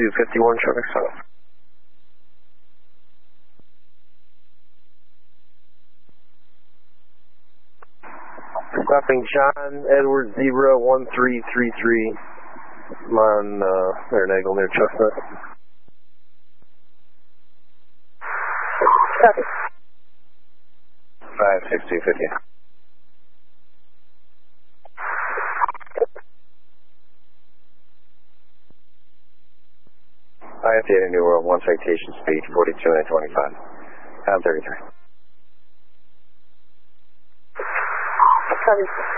251 traffic south. Stopping John Edward 01333 on Marenagle near Chestnut. Copy. 56250. IFTA New World, 1 citation speed, 42 and 25. I'm 33. Copy.